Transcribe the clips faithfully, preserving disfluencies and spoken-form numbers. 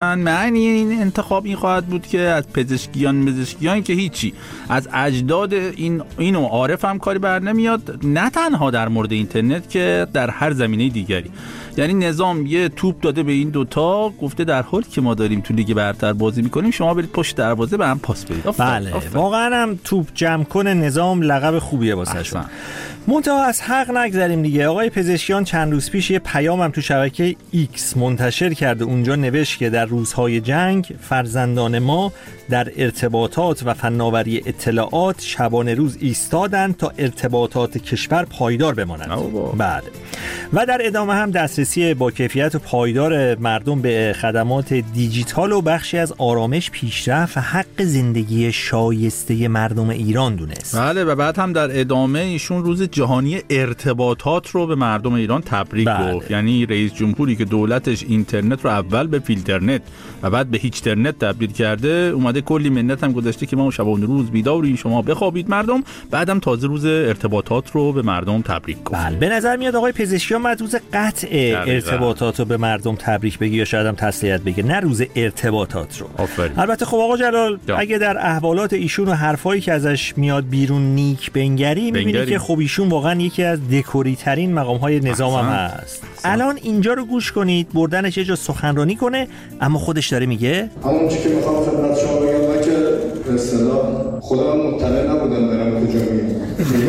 معنی این انتخاب این خواهد بود که از پزشکیان پزشکیان که هیچی، از اجداد این اینو عارف هم کاری بر نمیاد، نه تنها در مورد اینترنت که در هر زمینه دیگری. یعنی نظام یه توپ داده به این دوتا، گفته در حالی که ما داریم تو لیگ برتر بازی میکنیم شما برید پشت دروازه به هم پاس بدید. بله واقعا هم توپ جمع کنه نظام لقب خوبیه واسه شون. منتها از حق نگذریم دیگه. آقای پزشکیان چند روز پیش یه پیامم تو شبکه ایکس منتشر کرده، اونجا نوشت که در روزهای جنگ فرزندان ما در ارتباطات و فناوری اطلاعات شبانه روز ایستادن تا ارتباطات کشور پایدار بمانند. بعد و در ادامه هم دسترسی با کیفیت و پایدار مردم به خدمات دیجیتال و بخشی از آرامش، پیشرفت و حق زندگی شایسته مردم ایران دونست. بله و بعد هم در ادامه ایشون روز جهانی ارتباطات رو به مردم ایران تبریک بله. گفت. یعنی رئیس جمهوری که دولتش اینترنت رو اول به فیلترنت و بعد به هیچترنت تبدیل کرده، اومده کلی منت هم گذاشته که ما شبانه روز بیداری شما بخوابید مردم، بعدم تازه روز ارتباطات رو به مردم تبریک گفت. بله به نظر میاد آقای پزشکیان بعد روز قطع ارتباطات رو به مردم تبریک بگی یا شاید هم تسلیت بگه، نه روز ارتباطات رو. آفرین. البته خب آقا جلال جا. اگه در احوالات ایشون و حرفایی که ازش میاد بیرون نیک بنگری، میبینی که خب ایشون واقعا یکی از دکوری ترین مقام های نظام هم هست. الان اینجا رو گوش کنید، بردنش یه جا سخنرانی کنه اما خودش داره میگه همون چیزی که میخوام خدمت شما بگم من که به اصطلاح خودم مطلع نبودم دارم کجا میام.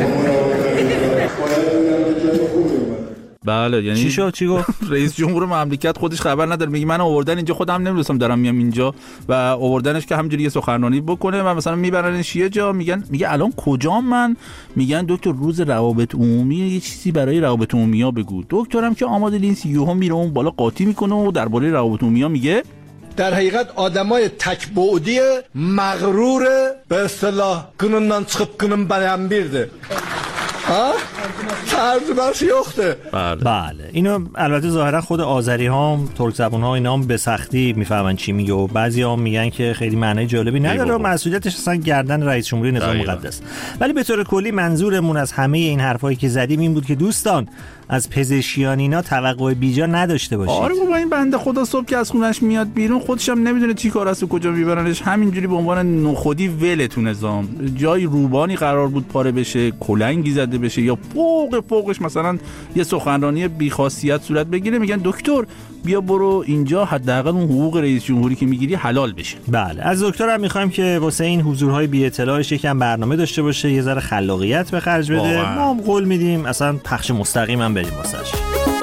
بله یعنی چی شد چی گفت؟ رئیس جمهور مملکت خودش خبر نداره، میگه من آوردن اینجا خودم نمیدونستم دارم میام اینجا و آوردنش که همینجوری یه سخنرانی بکنه و مثلا میبرنش یه جا، میگن میگه الان کجام من؟ میگن دکتر روز روابط عمومی یه چیزی برای روابط عمومی‌ها بگو. دکترم که آماده نیست، یهو میره اون بالا قاطی میکنه و درباره روابط عمومی‌ها میگه در حقیقت آدمای تکبعدی مغرور به اصطلاح gününden çıkıp günün beğen birdi. ها؟ ترجمه‌اش یخته. بله. بله اینو البته ظاهرا خود آذری ها ترک زبان ها اینا هم به سختی میفهمن چی میگه و بعضی ها میگن که خیلی معنی جالبی نداره و مسئولیتش اصلا گردن رئیس جمهوری نظام مقدس. ولی به طور کلی منظورمون از همه این حرفایی که زدیم این بود که دوستان از پزشکیان اینا توقع بیجا نداشته باشید. آره بابا این بنده خدا صبح که از خونش میاد بیرون خودش هم نمیدونه چی کار است و کجا میبرنش، همینجوری به عنوان نخودی ولتون نظام جای روبانی قرار بود پاره بشه، کلنگی زده بشه یا فوق فوقش مثلا یه سخنرانی بی‌خاصیت صورت بگیره، میگن دکتر بیا برو اینجا حداقل اون حقوق رئیس جمهوری که میگیری حلال بشه. بله از دکتر هم میخوایم که واسه این حضورهای بی اطلاعش یکم برنامه داشته باشه، یه ذره خلاقیت به خرج بده. ما هم قول میدیم اصلا پخش مستقیم هم بریم واسش.